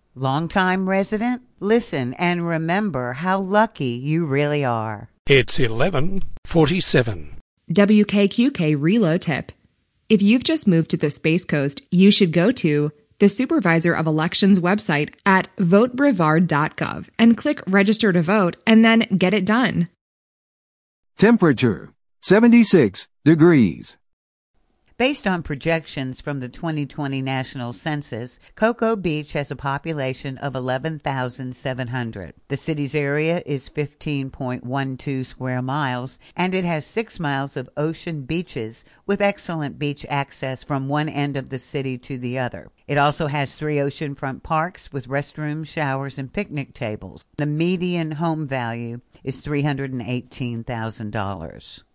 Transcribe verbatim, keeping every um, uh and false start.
Longtime resident? Listen and remember how lucky you really are. It's eleven forty-seven. W K Q K Reload Tip. If you've just moved to the Space Coast, you should go to the Supervisor of Elections website at vote brevard dot gov and click Register to Vote and then get it done. Temperature, seventy-six degrees. Based on projections from the twenty twenty National Census, Cocoa Beach has a population of eleven thousand seven hundred. The city's area is fifteen point one two square miles, and it has six miles of ocean beaches with excellent beach access from one end of the city to the other. It also has three oceanfront parks with restrooms, showers, and picnic tables. The median home value is three hundred eighteen thousand dollars.